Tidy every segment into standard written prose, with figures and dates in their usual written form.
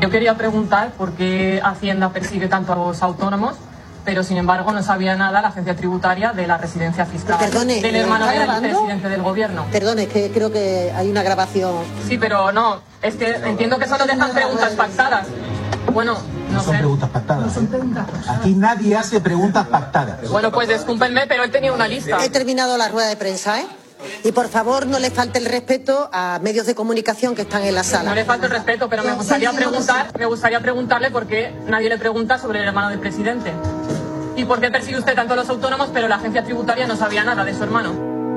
Yo quería preguntar por qué Hacienda persigue tanto a los autónomos, pero sin embargo no sabía nada la agencia tributaria de la residencia fiscal del hermano del presidente del gobierno. Perdone, es que creo que hay una grabación. Sí, pero no, es que entiendo que solo dejan preguntas pactadas. Bueno, no son preguntas pactadas. No son preguntas pactadas. Aquí nadie hace preguntas pactadas. Bueno, pues discúlpenme, pero él tenía una lista. He terminado la rueda de prensa, ¿eh? Y por favor no le falte el respeto a medios de comunicación que están en la sala. No le falta el respeto, pero me gustaría preguntarle por qué nadie le pregunta sobre el hermano del presidente. ¿Y por qué persigue usted tanto a los autónomos, pero la agencia tributaria no sabía nada de su hermano?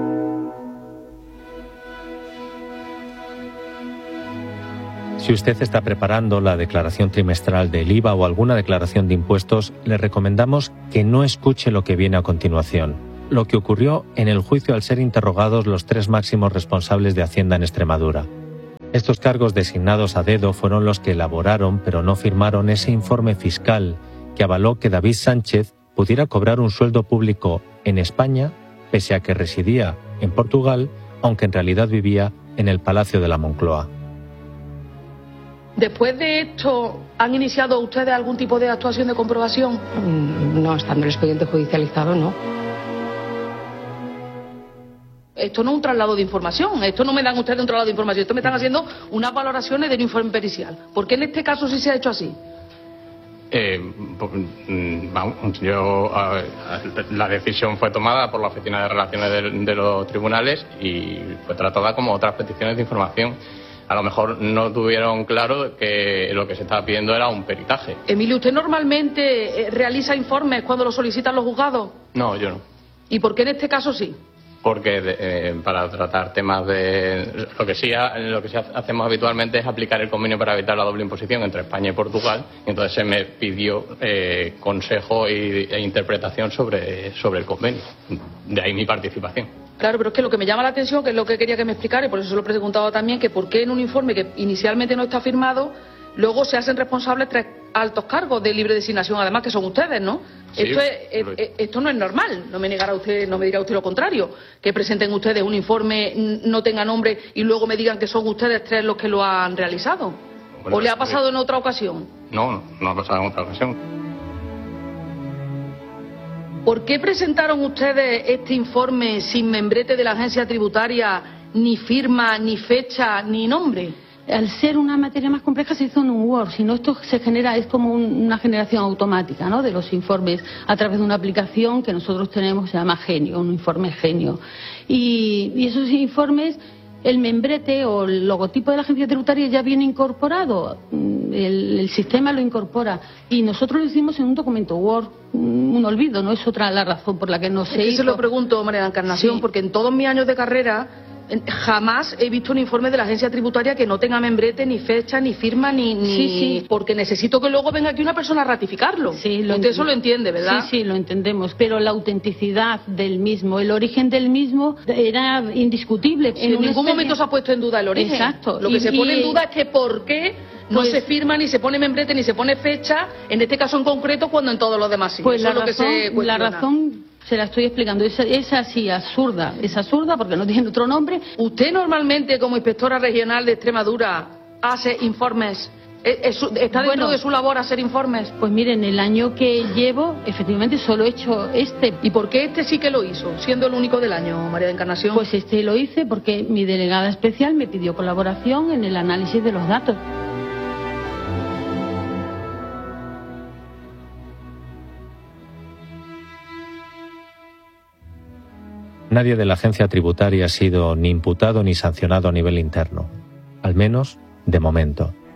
Si usted está preparando la declaración trimestral del IVA o alguna declaración de impuestos, le recomendamos que no escuche lo que viene a continuación. Lo que ocurrió en el juicio al ser interrogados los 3 máximos responsables de Hacienda en Extremadura. Estos cargos designados a dedo fueron los que elaboraron, pero no firmaron ese informe fiscal que avaló que David Sánchez pudiera cobrar un sueldo público en España, pese a que residía en Portugal, aunque en realidad vivía en el Palacio de la Moncloa. ¿Después de esto han iniciado ustedes algún tipo de actuación de comprobación? No, estando el expediente judicializado, no. Esto no es un traslado de información, esto no me dan ustedes un traslado de información, esto me están haciendo unas valoraciones del informe pericial. ¿Por qué en este caso sí se ha hecho así? La decisión fue tomada por la Oficina de Relaciones de los Tribunales y fue tratada como otras peticiones de información. A lo mejor no tuvieron claro que lo que se estaba pidiendo era un peritaje. Emilio, ¿usted normalmente realiza informes cuando lo solicitan los juzgados? No, yo no. ¿Y por qué en este caso sí? Porque para tratar temas de... Lo que sí hacemos habitualmente es aplicar el convenio para evitar la doble imposición entre España y Portugal, y entonces se me pidió consejo e interpretación sobre el convenio. De ahí mi participación. Claro, pero es que lo que me llama la atención, que es lo que quería que me explicara, y por eso se lo he preguntado también, que por qué en un informe que inicialmente no está firmado, luego se hacen responsables 3 altos cargos de libre designación, además que son ustedes, ¿no? Sí, esto no es normal, no me dirá usted lo contrario, que presenten ustedes un informe, no tenga nombre y luego me digan que son ustedes 3 los que lo han realizado. Bueno, ¿o le ha pasado en otra ocasión? No ha pasado en otra ocasión. ¿Por qué presentaron ustedes este informe sin membrete de la agencia tributaria, ni firma, ni fecha, ni nombre? Al ser una materia más compleja se hizo en un Word, si no esto se genera, es como una generación automática, ¿no?, de los informes a través de una aplicación que nosotros tenemos, se llama Genio, un informe Genio. Y esos informes, el membrete o el logotipo de la agencia tributaria ya viene incorporado, el sistema lo incorpora y nosotros lo hicimos en un documento Word, un olvido, no es otra la razón por la que no se hizo. Se lo pregunto, María de Encarnación, sí, porque en todos mis años de carrera jamás he visto un informe de la agencia tributaria que no tenga membrete, ni fecha, ni firma, ni... Porque necesito que luego venga aquí una persona a ratificarlo. Sí, usted eso lo entiende, ¿verdad? Sí, lo entendemos, pero la autenticidad del mismo, el origen del mismo era indiscutible. En ningún momento se ha puesto en duda el origen. Exacto. Lo que se pone en duda es que por qué no se firma, ni se pone membrete, ni se pone fecha, en este caso en concreto, cuando en todos los demás sí. Pues la razón se la estoy explicando, es así, absurda, porque no tiene otro nombre. ¿Usted normalmente como inspectora regional de Extremadura hace informes? ¿Está dentro de su labor hacer informes? Pues miren, el año que llevo, efectivamente solo he hecho este. ¿Y por qué este sí que lo hizo, siendo el único del año, María de Encarnación? Pues este lo hice porque mi delegada especial me pidió colaboración en el análisis de los datos. Nadie de la agencia tributaria ha sido ni imputado ni sancionado a nivel interno, al menos de momento.